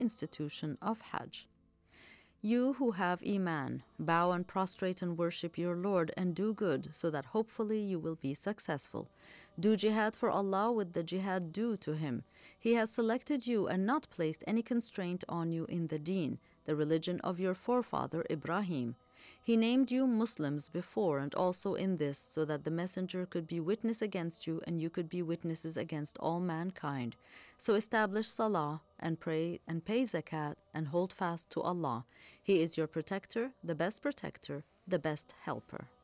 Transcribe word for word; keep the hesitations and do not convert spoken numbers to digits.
institution of Hajj. You who have Iman, bow and prostrate and worship your Lord and do good so that hopefully you will be successful. Do jihad for Allah with the jihad due to Him. He has selected you and not placed any constraint on you in the deen, the religion of your forefather Ibrahim. He named you Muslims before and also in this so that the messenger could be witness against you and you could be witnesses against all mankind. So establish salah and pray and pay zakat and hold fast to Allah. He is your protector, the best protector, the best helper.